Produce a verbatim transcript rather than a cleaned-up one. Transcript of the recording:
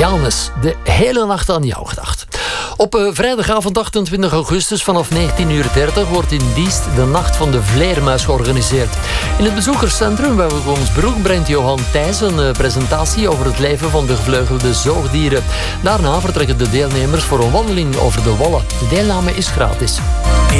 Janus, de hele nacht aan jou gedacht. Op uh, vrijdagavond achtentwintig augustus vanaf negentien uur dertig wordt in Diest de Nacht van de Vleermuis georganiseerd. In het bezoekerscentrum bij Wogonsbroek brengt Johan Thijs een uh, presentatie over het leven van de gevleugelde zoogdieren. Daarna vertrekken de deelnemers voor een wandeling over de wallen. De deelname is gratis.